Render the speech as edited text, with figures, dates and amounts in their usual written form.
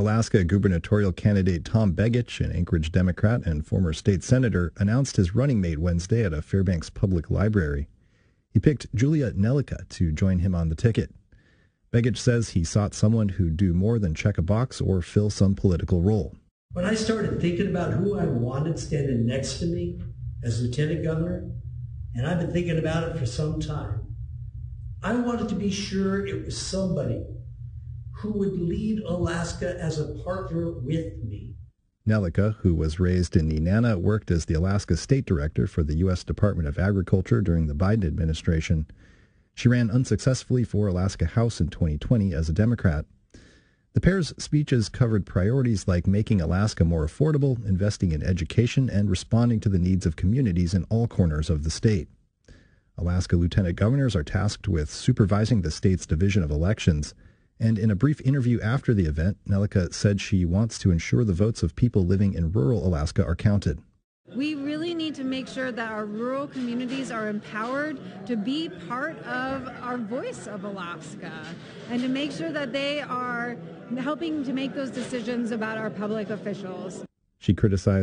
Alaska gubernatorial candidate Tom Begich, an Anchorage Democrat and former state senator, announced his running mate Wednesday at a Fairbanks public library. He picked Julia Nelica to join him on the ticket. Begich says he sought someone who'd do more than check a box or fill some political role. When I started thinking about who I wanted standing next to me as lieutenant governor, and I've been thinking about it for some time, I wanted to be sure it was somebody who would lead Alaska as a partner with me. Nelica, who was raised in Nenana, worked as the Alaska State Director for the U.S. Department of Agriculture during the Biden administration. She ran unsuccessfully for Alaska House in 2020 as a Democrat. The pair's speeches covered priorities like making Alaska more affordable, investing in education, and responding to the needs of communities in all corners of the state. Alaska lieutenant governors are tasked with supervising the state's division of elections. And in a brief interview after the event, Nelica said she wants to ensure the votes of people living in rural Alaska are counted. We really need to make sure that our rural communities are empowered to be part of our voice of Alaska and to make sure that they are helping to make those decisions about our public officials. She criticized